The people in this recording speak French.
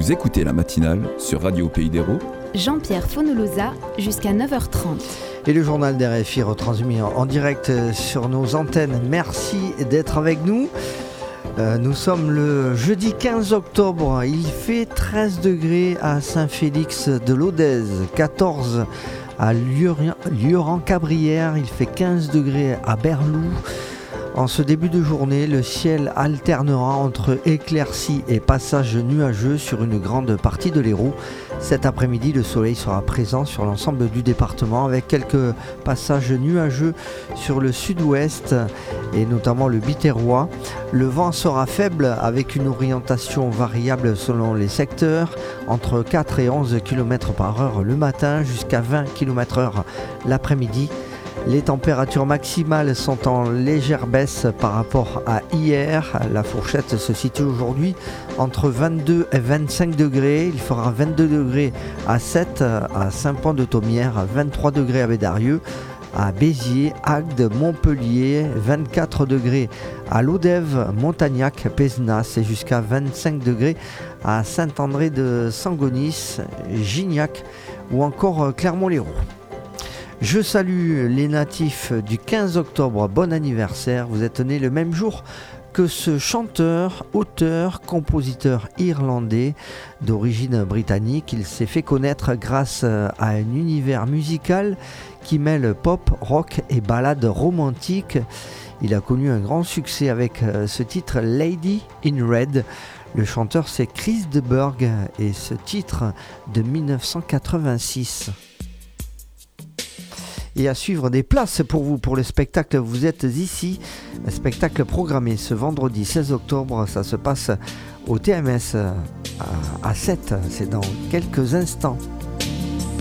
Vous écoutez la matinale sur Radio Pays d'Hérault. Jean-Pierre Fonolosa jusqu'à 9h30. Et le journal d'RFI retransmis en direct sur nos antennes. Merci d'être avec nous. Nous sommes le jeudi 15 octobre. Il fait 13 degrés à Saint-Félix de l'Odez, 14 à Lioran-Cabrières, il fait 15 degrés à Berlou. En ce début de journée, le ciel alternera entre éclaircies et passages nuageux sur une grande partie de l'Hérault. Cet après-midi, le soleil sera présent sur l'ensemble du département avec quelques passages nuageux sur le sud-ouest et notamment le Biterrois. Le vent sera faible avec une orientation variable selon les secteurs, entre 4 et 11 km par heure le matin jusqu'à 20 km/h l'après-midi. Les températures maximales sont en légère baisse par rapport à hier. La fourchette se situe aujourd'hui entre 22 et 25 degrés. Il fera 22 degrés à Sète, à Saint-Pont-de-Thomières, 23 degrés à Bédarieux, à Béziers, Agde, Montpellier, 24 degrés à Lodève, Montagnac, Pézenas et jusqu'à 25 degrés à Saint-André de Sangonis, Gignac ou encore Clermont-Lérault. Je salue les natifs du 15 octobre, bon anniversaire, vous êtes nés le même jour que ce chanteur, auteur, compositeur irlandais d'origine britannique. Il s'est fait connaître grâce à un univers musical qui mêle pop, rock et ballades romantiques. Il a connu un grand succès avec ce titre Lady in Red. Le chanteur c'est Chris de Burgh et ce titre de 1986. Et à suivre des places pour vous pour le spectacle Vous êtes ici, un spectacle programmé ce vendredi 16 octobre, ça se passe au TMS à Sète, c'est dans quelques instants.